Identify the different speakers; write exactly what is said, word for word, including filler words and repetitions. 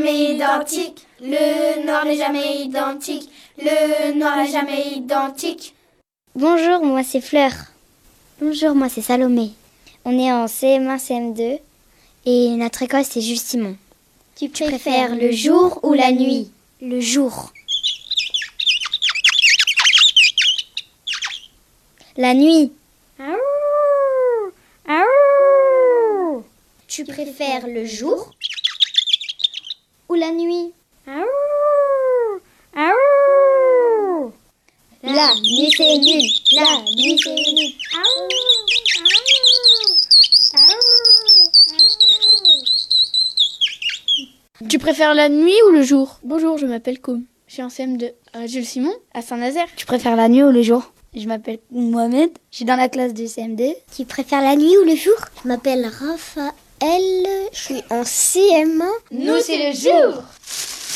Speaker 1: jamais identique. Le noir n'est jamais identique. Le noir n'est jamais identique.
Speaker 2: Bonjour, moi c'est Fleur. Bonjour, moi c'est Salomé. On est en C M un, C M deux et notre école c'est Jules Simon.
Speaker 3: Tu préfères le jour ou la nuit?
Speaker 2: Le jour. La nuit.
Speaker 3: Aouh, aouh.
Speaker 2: Tu préfères le jour ou la nuit?
Speaker 3: Aouh, aouh.
Speaker 2: La nuit c'est nul. La nuit c'est nul.
Speaker 3: Aouh, aouh, aouh, aouh.
Speaker 4: Tu préfères la nuit ou le jour? Bonjour, je m'appelle Koum. Je suis en C M deux à Jules Simon, à Saint-Nazaire.
Speaker 2: Tu préfères la nuit ou le jour?
Speaker 5: Je m'appelle Mohamed, je suis dans la classe du C M deux.
Speaker 2: Tu préfères la nuit ou le jour?
Speaker 6: Je m'appelle Raphaël, je suis en C M un.
Speaker 1: Nous, c'est le jour.